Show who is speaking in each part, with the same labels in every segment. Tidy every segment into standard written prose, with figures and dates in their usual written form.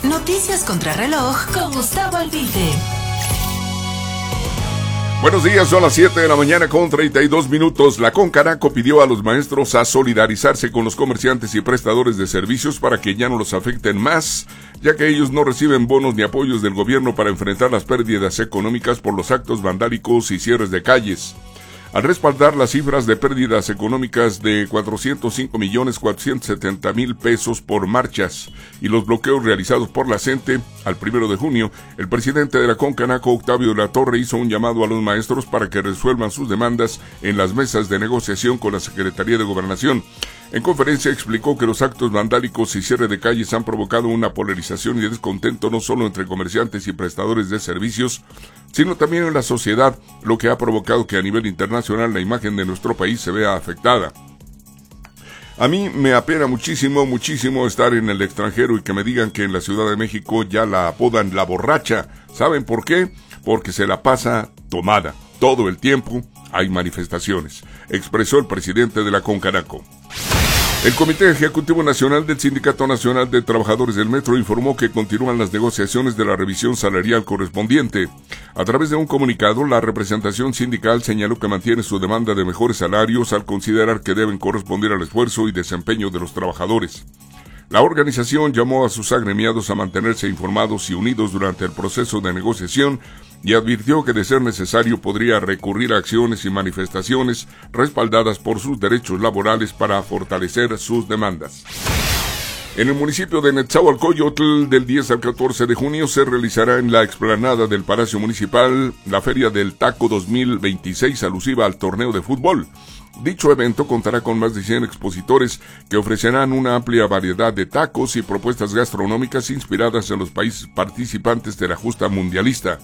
Speaker 1: Noticias contra reloj con Gustavo Albite.
Speaker 2: Buenos días, son las 7 de la mañana con 32 minutos. La Concanaco pidió a los maestros a solidarizarse con los comerciantes y prestadores de servicios para que ya no los afecten más, ya que ellos no reciben bonos ni apoyos del gobierno para enfrentar las pérdidas económicas por los actos vandálicos y cierres de calles. Al respaldar las cifras de pérdidas económicas de 405.470.000 pesos por marchas y los bloqueos realizados por la CENTE al 1 de junio, el presidente de la Concanaco, Octavio de la Torre, hizo un llamado a los maestros para que resuelvan sus demandas en las mesas de negociación con la Secretaría de Gobernación. En conferencia explicó que los actos vandálicos y cierre de calles han provocado una polarización y descontento no solo entre comerciantes y prestadores de servicios, sino también en la sociedad, lo que ha provocado que a nivel internacional la imagen de nuestro país se vea afectada. A mí me apena muchísimo estar en el extranjero y que me digan que en la Ciudad de México ya la apodan la borracha. ¿Saben por qué? Porque se la pasa tomada. Todo el tiempo hay manifestaciones, expresó el presidente de la Concanaco. El Comité Ejecutivo Nacional del Sindicato Nacional de Trabajadores del Metro informó que continúan las negociaciones de la revisión salarial correspondiente. A través de un comunicado, la representación sindical señaló que mantiene su demanda de mejores salarios al considerar que deben corresponder al esfuerzo y desempeño de los trabajadores. La organización llamó a sus agremiados a mantenerse informados y unidos durante el proceso de negociación y advirtió que de ser necesario podría recurrir a acciones y manifestaciones respaldadas por sus derechos laborales para fortalecer sus demandas. En el municipio de Netzahualcóyotl, del 10 al 14 de junio, se realizará en la explanada del Palacio Municipal la Feria del Taco 2026 alusiva al torneo de fútbol. Dicho evento contará con más de 100 expositores que ofrecerán una amplia variedad de tacos y propuestas gastronómicas inspiradas en los países participantes de la justa mundialista.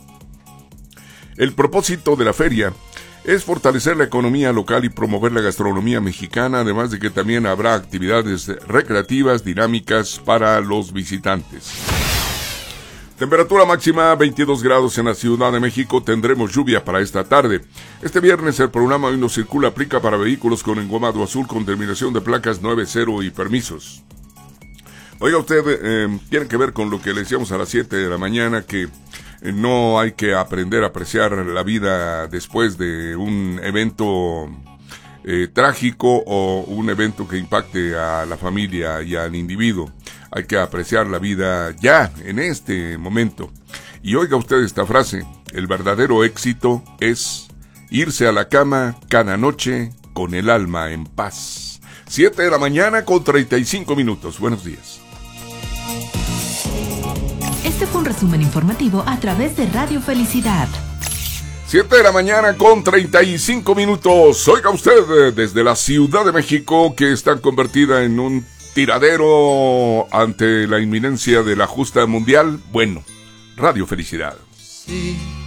Speaker 2: El propósito de la feria es fortalecer la economía local y promover la gastronomía mexicana, además de que también habrá actividades recreativas dinámicas para los visitantes. Temperatura máxima 22 grados en la Ciudad de México. Tendremos lluvia para esta tarde. Este viernes el programa Hoy No Circula aplica para vehículos con engomado azul con terminación de placas 90 y permisos. Oiga usted, tiene que ver con lo que le decíamos a las 7 de la mañana, que no hay que aprender a apreciar la vida después de un evento trágico o un evento que impacte a la familia y al individuo. Hay que apreciar la vida ya, en este momento. Y oiga usted esta frase: el verdadero éxito es irse a la cama cada noche con el alma en paz. 7 de la mañana con 35 minutos. Buenos días.
Speaker 1: Este fue un resumen informativo a través de Radio Felicidad.
Speaker 2: 7 de la mañana con 35 minutos. Oiga usted, desde la Ciudad de México, que está convertida en un tiradero ante la inminencia de la justa mundial. Bueno, Radio Felicidad. Sí.